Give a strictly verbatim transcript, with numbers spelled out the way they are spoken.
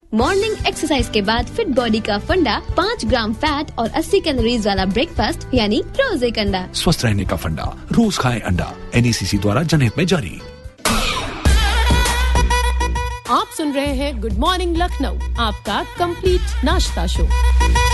Morning exercise के बाद fit body का फंडा, पाँच ग्राम फैट और अस्सी कैलोरीज वाला ब्रेकफास्ट यानी रोज एक अंडा। स्वस्थ रहने का फंडा, रोज खाएं अंडा। एन ई सी सी द्वारा जनहित में जारी। आप सुन रहे हैं गुड मॉर्निंग लखनऊ, आपका कंप्लीट नाश्ता शो।